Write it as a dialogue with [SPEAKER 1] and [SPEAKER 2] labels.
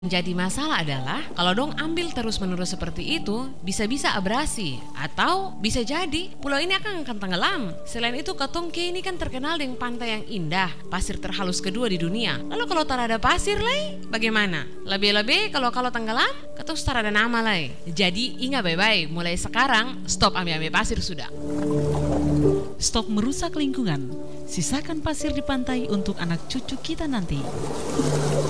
[SPEAKER 1] Jadi masalah adalah kalau dong ambil terus-menerus seperti itu, bisa-bisa abrasi atau bisa jadi pulau ini akan tenggelam. Selain itu, Katongke ini kan terkenal dengan pantai yang indah, pasir terhalus kedua di dunia. Lalu kalau tak ada pasir lay, bagaimana? Lebih-lebih kalau tenggelam, katong tak ada nama lay. Jadi ingat baik-baik, mulai sekarang stop ambil-ambil pasir sudah.
[SPEAKER 2] Stop merusak lingkungan. Sisakan pasir di pantai untuk anak cucu kita nanti.